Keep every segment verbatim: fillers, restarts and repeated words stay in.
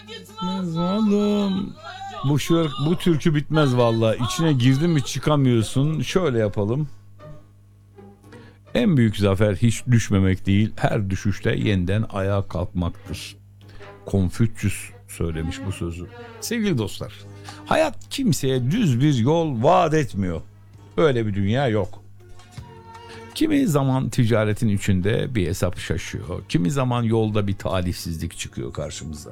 Bitmez oğlum. Bu şarkı, bu türkü bitmez vallahi. İçine girdin mi çıkamıyorsun. Şöyle yapalım. En büyük zafer hiç düşmemek değil, her düşüşte yeniden ayağa kalkmaktır. Konfüçyüs söylemiş bu sözü. Sevgili dostlar, hayat kimseye düz bir yol vaat etmiyor. Öyle bir dünya yok. Kimi zaman ticaretin içinde bir hesap şaşıyor. Kimi zaman yolda bir talihsizlik çıkıyor karşımıza.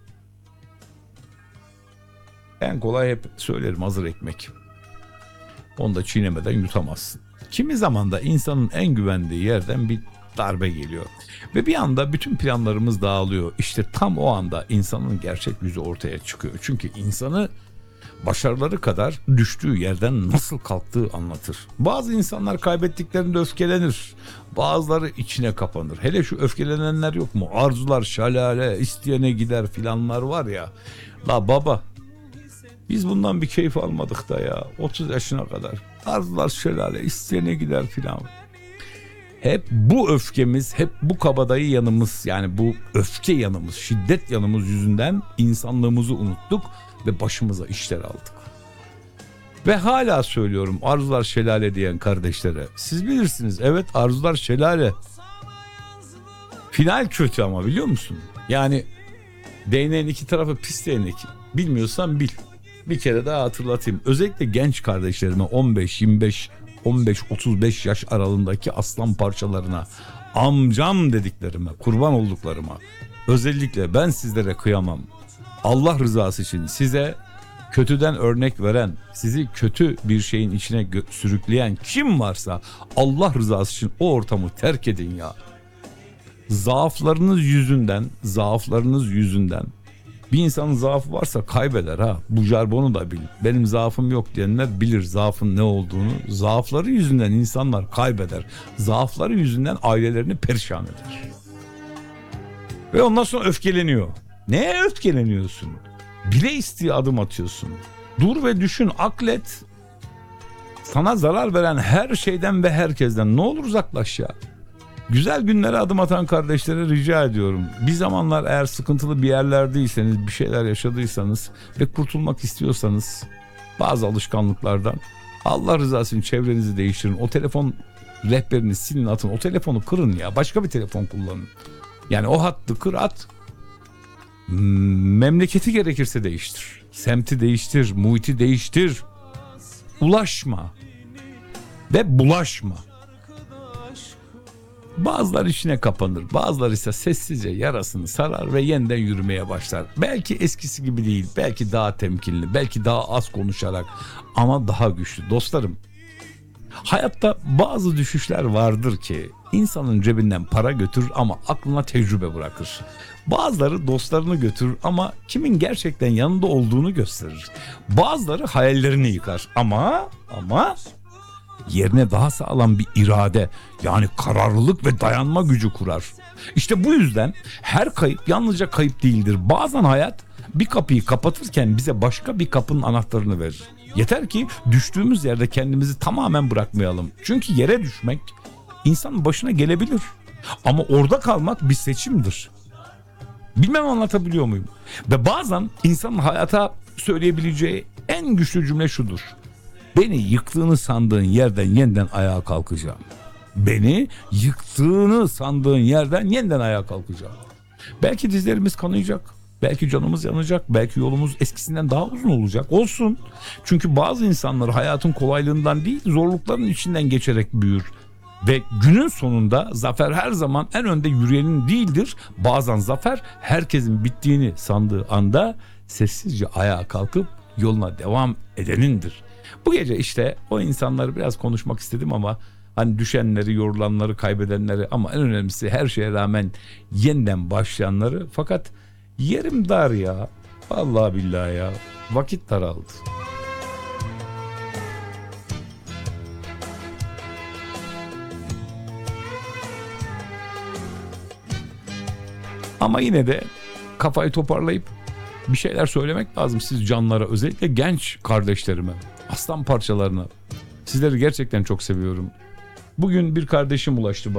En kolay hep söylerim, hazır ekmek. Onu da çiğnemeden yutamazsın. Kimi zaman da insanın en güvendiği yerden bir darbe geliyor. Ve bir anda bütün planlarımız dağılıyor. İşte tam o anda insanın gerçek yüzü ortaya çıkıyor. Çünkü insanı başarıları kadar düştüğü yerden nasıl kalktığı anlatır. Bazı insanlar kaybettiklerinde öfkelenir. Bazıları içine kapanır. Hele şu öfkelenenler yok mu? Arzular şalale, isteyene gider filanlar var ya. La baba, biz bundan bir keyif almadık da ya. otuz yaşına kadar. Arzular şelale, isteyene gider filan. Hep bu öfkemiz, hep bu kabadayı yanımız, yani bu öfke yanımız, şiddet yanımız yüzünden insanlığımızı unuttuk ve başımıza işler aldık. Ve hala söylüyorum arzular şelale diyen kardeşlere. Siz bilirsiniz, evet, arzular şelale. Final kötü ama, biliyor musun? Yani değneğin iki tarafı pis değnek. Bilmiyorsan bil. Bir kere daha hatırlatayım. Özellikle genç kardeşlerime, on beş, yirmi beş, on beş, otuz beş yaş aralığındaki aslan parçalarına, amcam dediklerime, kurban olduklarıma, özellikle ben sizlere kıyamam. Allah rızası için size kötüden örnek veren, sizi kötü bir şeyin içine gö- sürükleyen kim varsa Allah rızası için o ortamı terk edin ya. Zaaflarınız yüzünden, zaaflarınız yüzünden bir insanın zaafı varsa kaybeder ha. Bu jargonu da bil. Benim zaafım yok diyenler bilir zaafın ne olduğunu. Zaafları yüzünden insanlar kaybeder. Zaafları yüzünden ailelerini perişan eder. Ve ondan sonra öfkeleniyor. Neye öfkeleniyorsun? Bile isteye adım atıyorsun. Dur ve düşün, aklet. Sana zarar veren her şeyden ve herkesten ne olur uzaklaş ya. Güzel günlere adım atan kardeşlere rica ediyorum. Bir zamanlar eğer sıkıntılı bir yerlerdeyseniz, bir şeyler yaşadıysanız ve kurtulmak istiyorsanız bazı alışkanlıklardan, Allah rızası için çevrenizi değiştirin. O telefon rehberini silin, atın. O telefonu kırın ya. Başka bir telefon kullanın. Yani o hattı kır, at. Memleketi gerekirse değiştir. Semti değiştir, muhiti değiştir. Ulaşma ve bulaşma. Bazılar içine kapanır, bazıları ise sessizce yarasını sarar ve yeniden yürümeye başlar. Belki eskisi gibi değil, belki daha temkinli, belki daha az konuşarak ama daha güçlü. Dostlarım, hayatta bazı düşüşler vardır ki insanın cebinden para götürür ama aklına tecrübe bırakır. Bazıları dostlarını götürür ama kimin gerçekten yanında olduğunu gösterir. Bazıları hayallerini yıkar ama ama yerine daha sağlam bir irade, yani kararlılık ve dayanma gücü kurar. İşte bu yüzden her kayıp yalnızca kayıp değildir. Bazen hayat bir kapıyı kapatırken bize başka bir kapının anahtarını verir. Yeter ki düştüğümüz yerde kendimizi tamamen bırakmayalım. Çünkü yere düşmek insanın başına gelebilir. Ama orada kalmak bir seçimdir. Bilmem anlatabiliyor muyum? Ve bazen insanın hayata söyleyebileceği en güçlü cümle şudur: beni yıktığını sandığın yerden yeniden ayağa kalkacağım. Beni yıktığını sandığın yerden yeniden ayağa kalkacağım. Belki dizlerimiz kanayacak. Belki canımız yanacak. Belki yolumuz eskisinden daha uzun olacak. Olsun. Çünkü bazı insanlar hayatın kolaylığından değil, zorlukların içinden geçerek büyür. Ve günün sonunda zafer her zaman en önde yürüyenin değildir. Bazen zafer herkesin bittiğini sandığı anda sessizce ayağa kalkıp yoluna devam edenindir. Bu gece işte o insanları biraz konuşmak istedim ama hani düşenleri, yorulanları, kaybedenleri ama en önemlisi her şeye rağmen yeniden başlayanları. Fakat yerim dar ya. Vallahi billahi ya. Vakit daraldı. Ama yine de kafayı toparlayıp bir şeyler söylemek lazım siz canlara, özellikle genç kardeşlerime, aslan parçalarına. Sizleri gerçekten çok seviyorum. Bugün bir kardeşim ulaştı bana.